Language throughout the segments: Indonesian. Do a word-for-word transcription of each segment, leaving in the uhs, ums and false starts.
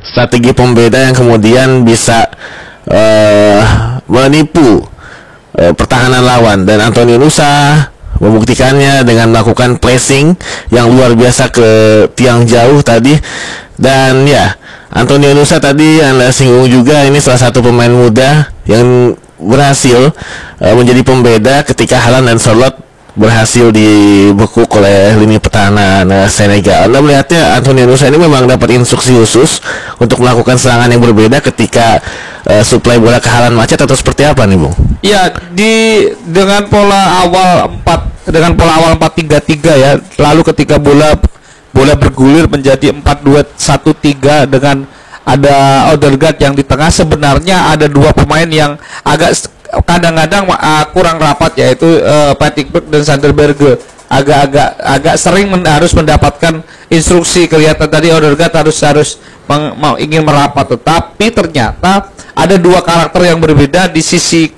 strategi pembeda yang kemudian bisa uh, menipu uh, pertahanan lawan, dan Antonio Nusa membuktikannya dengan melakukan pressing yang luar biasa ke tiang jauh tadi. Dan ya, Antonio Nusa tadi Anda singgung juga, ini salah satu pemain muda yang berhasil uh, menjadi pembeda ketika Haaland dan Charlotte berhasil dibekuk oleh lini pertahanan uh, Senegal. Anda melihatnya Antonio Nusa ini memang dapat instruksi khusus untuk melakukan serangan yang berbeda ketika uh, suplai bola ke Haaland macet, atau seperti apa nih, Bung? Ya, di dengan pola awal empat dengan pola awal empat tiga tiga ya. Lalu ketika bola bola bergulir menjadi empat dua satu tiga dengan ada Odegaard yang di tengah, sebenarnya ada dua pemain yang agak kadang-kadang uh, kurang rapat, yaitu uh, Patrick Berg dan Sander Berge. Agak-agak agak sering men harus mendapatkan instruksi, kelihatan tadi Odegaard harus harus meng, mau ingin merapat, tetapi ternyata ada dua karakter yang berbeda di sisi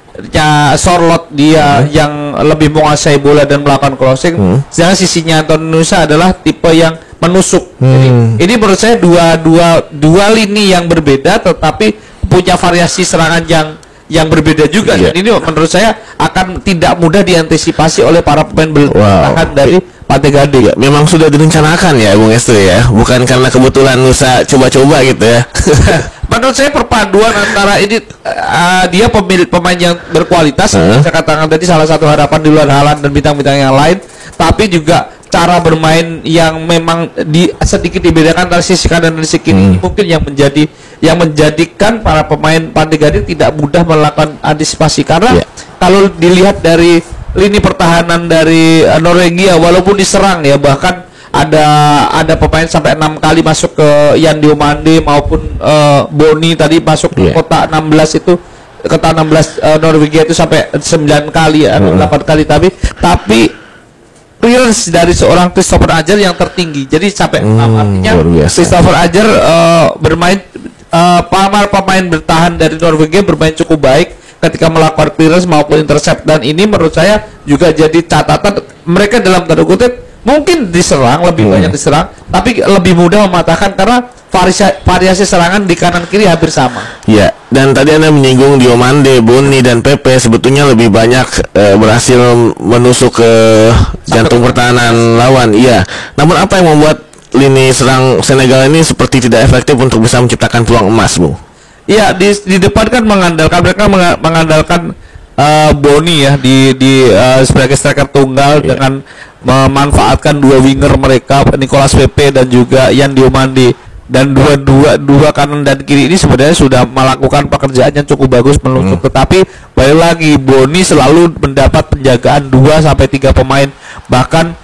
ya Charlotte, dia hmm. yang lebih menguasai bola dan melakukan crossing, hmm. sedangkan sisinya Antonio Nusa adalah tipe yang menusuk. Hmm. Jadi ini menurut saya dua dua dua lini yang berbeda, tetapi punya variasi serangan yang yang berbeda juga. Yeah. Dan ini menurut saya akan tidak mudah diantisipasi oleh para pemain bertahan wow. dari Pantai Gading. Ya, memang sudah direncanakan ya, Bung Estri ya, bukan karena kebetulan Nusa coba-coba gitu ya. Menurut saya perpaduan antara ini uh, dia pemilik pemain yang berkualitas, uh. saya katakan tadi salah satu harapan di luar Haaland dan bintang-bintang yang lain, tapi juga cara bermain yang memang di sedikit dibedakan antara sisi kanan dan sisi kiri, hmm. mungkin yang menjadi yang menjadikan para pemain Pantai Gading tidak mudah melakukan antisipasi, karena yeah. kalau dilihat dari lini pertahanan dari uh, Norwegia, walaupun diserang ya, bahkan ada ada pemain sampai enam kali masuk ke Yan Diomande maupun uh, Boni tadi masuk yeah. ke kota enam belas itu, kota enam belas uh, Norwegia itu sampai sembilan kali ya, hmm. delapan kali, tapi tapi clearance dari seorang Christopher Ajer yang tertinggi, jadi sampai hmm, enam. Artinya Christopher Ajer uh, bermain uh, pamar pemain bertahan dari Norwegia bermain cukup baik ketika melakukan clearance maupun intercept, dan ini menurut saya juga jadi catatan mereka dalam tanda kutip mungkin diserang lebih hmm. banyak diserang, tapi lebih mudah mematahkan karena variasi, variasi serangan di kanan kiri hampir sama. Ya, dan tadi Anda menyinggung Diomande, Boni dan Pepe sebetulnya lebih banyak e, berhasil menusuk ke jantung pertahanan lawan. Iya. Namun apa yang membuat lini serang Senegal ini seperti tidak efektif untuk bisa menciptakan peluang emas, Bu? Iya, di, di depan kan mengandalkan mereka mengandalkan uh, Boni ya di di uh, sebagai striker tunggal yeah. dengan memanfaatkan dua winger mereka, Nicolas Pepe dan juga Yan Diomande, dan dua dua dua kanan dan kiri ini sebenarnya sudah melakukan pekerjaan yang cukup bagus menusuk, hmm. tetapi balik lagi Boni selalu mendapat penjagaan dua sampai tiga pemain, bahkan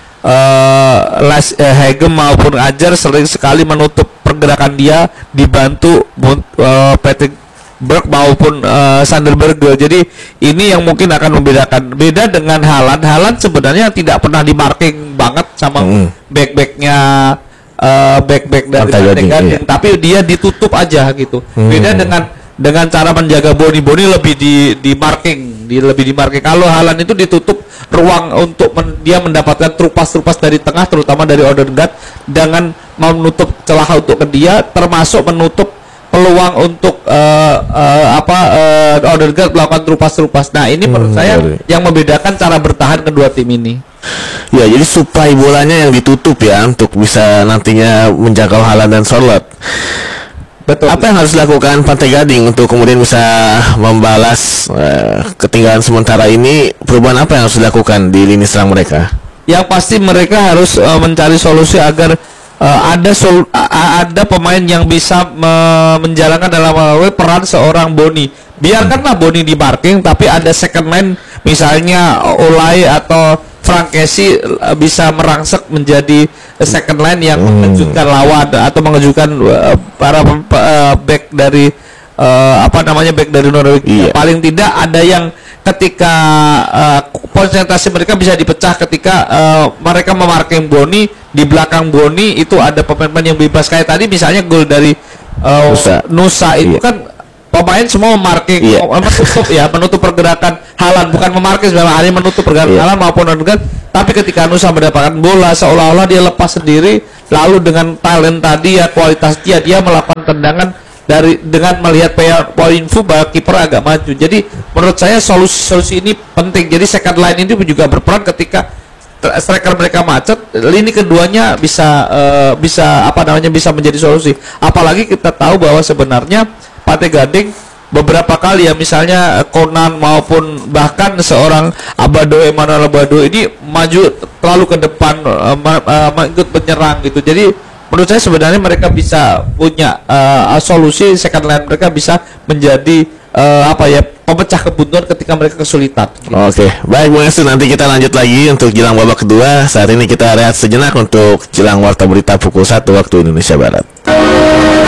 uh, Les uh, Hegem maupun Ajer sering sekali menutup pergerakan dia, dibantu uh, Patrick Berg maupun uh, Sander Berge. Jadi ini yang mungkin akan membedakan. Beda dengan Haaland. Haaland sebenarnya tidak pernah di marking banget sama hmm. back-backnya uh, back-back dari Pantai Gading, iya. tapi dia ditutup aja gitu. Hmm. Beda dengan dengan cara menjaga Boni. Boni lebih di di marking, di lebih di marking. Kalau Haaland itu ditutup ruang untuk men, dia mendapatkan trupas-trupas dari tengah, terutama dari Odegaard, dengan menutup celah untuk ke dia, termasuk menutup peluang untuk uh, uh, apa uh, Odegaard melakukan trupas-trupas. Nah ini menurut hmm, saya betul. yang membedakan cara bertahan kedua tim ini. Ya, jadi suplai bolanya yang ditutup ya untuk bisa nantinya menjangkau Haaland dan Charlotte. Betul. Apa yang harus dilakukan Pantai Gading untuk kemudian bisa membalas uh, ketinggalan sementara ini? Perubahan apa yang harus dilakukan di lini serang mereka? Yang pasti mereka harus uh, mencari solusi agar Uh, ada sol uh, ada pemain yang bisa me menjalankan dalam peran seorang Boni. Biarkanlah Boni di marking, tapi ada second line misalnya Olay atau Frank Kessie uh, bisa merangsek menjadi second line yang hmm. mengejutkan lawan atau mengejutkan uh, para uh, back dari uh, apa namanya back dari Norwegia. Iya. Paling tidak ada yang ketika uh, konsentrasi mereka bisa dipecah ketika uh, mereka memarking Boni, di belakang Boni itu ada pemain-pemain yang bebas, kayak tadi misalnya gol dari uh, Nusa. Nusa itu iya. kan pemain semua memarking, Iya. menutup ya, menutup pergerakan Haaland, bukan memarking sebenarnya, hanya menutup pergerakan Iya. Haaland maupun Odegaard. Tapi ketika Nusa mendapatkan bola seolah-olah dia lepas sendiri, lalu dengan talent tadi ya, kualitas dia, dia melakukan tendangan dari dengan melihat poin full bahwa kiper agak maju. Jadi menurut saya solusi-solusi ini penting. Jadi second line ini juga berperan ketika striker mereka macet, lini keduanya bisa uh, bisa apa namanya bisa menjadi solusi. Apalagi kita tahu bahwa sebenarnya Pate Gading beberapa kali ya, misalnya Conan maupun bahkan seorang Abado, Emmanuel Abado ini maju terlalu ke depan, uh, uh, ikut menyerang gitu. Jadi menurut saya sebenarnya mereka bisa punya uh, solusi, second line mereka bisa menjadi uh, apa ya, pemecah kebuntuan ketika mereka kesulitan. Gitu. Oke, baik Bung Estu, nanti kita lanjut lagi untuk jelang babak kedua. Saat ini kita rehat sejenak untuk jelang warta berita pukul satu waktu Indonesia Barat.